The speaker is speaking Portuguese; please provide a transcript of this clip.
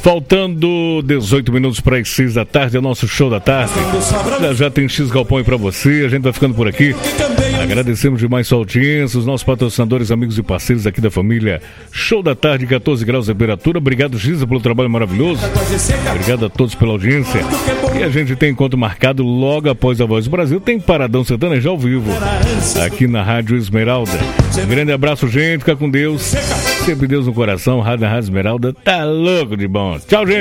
Faltando 18 minutos para as 6 da tarde, é o nosso show da tarde. Já tem X Galpão aí para você, a gente vai ficando por aqui. Agradecemos demais sua audiência, os nossos patrocinadores, amigos e parceiros aqui da família Show da Tarde, 14 graus de temperatura. Obrigado, Giza, pelo trabalho maravilhoso. Obrigado a todos pela audiência. E a gente tem encontro marcado logo após a Voz do Brasil. Tem Paradão Sertanejo ao vivo, aqui na Rádio Esmeralda. Um grande abraço, gente. Fica com Deus. Sempre Deus no coração. Rádio Esmeralda tá louco de bom. Tchau, gente.